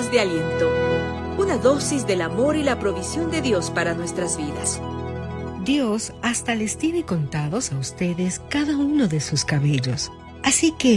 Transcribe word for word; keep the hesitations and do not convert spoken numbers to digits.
palabras de aliento. Una dosis del amor y la provisión de Dios para nuestras vidas. Dios hasta les tiene contados a ustedes cada uno de sus cabellos. Así que